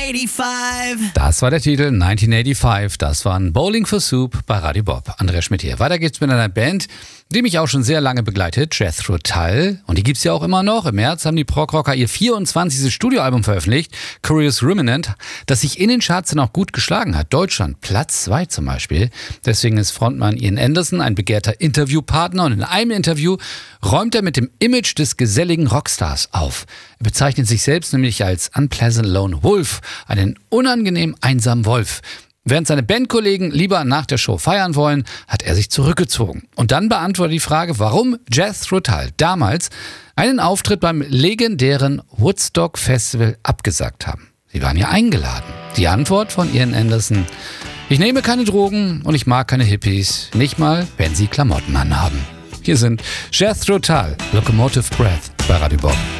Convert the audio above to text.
1985. Das war der Titel 1985. Das war ein Bowling for Soup bei Radio Bob. Andreas Schmidt hier. Weiter geht's mit einer Band, die mich auch schon sehr lange begleitet. Jethro Tull. Und die gibt's ja auch immer noch. Im März haben die Prog-Rocker ihr 24. Studioalbum veröffentlicht. Curious Ruminant, das sich in den Charts dann auch gut geschlagen hat. Deutschland Platz 2 zum Beispiel. Deswegen ist Frontmann Ian Anderson ein begehrter Interviewpartner. Und in einem Interview räumt er mit dem Image des geselligen Rockstars auf. Er bezeichnet sich selbst nämlich als Unpleasant Lone Wolf, einen unangenehm einsamen Wolf. Während seine Bandkollegen lieber nach der Show feiern wollen, hat er sich zurückgezogen. Und dann beantwortet die Frage, warum Jethro Tull damals einen Auftritt beim legendären Woodstock Festival abgesagt haben. Sie waren ja eingeladen. Die Antwort von Ian Anderson: Ich nehme keine Drogen und ich mag keine Hippies, nicht mal, wenn sie Klamotten anhaben. Hier sind Jethro Tull, Locomotive Breath bei Radio Bob.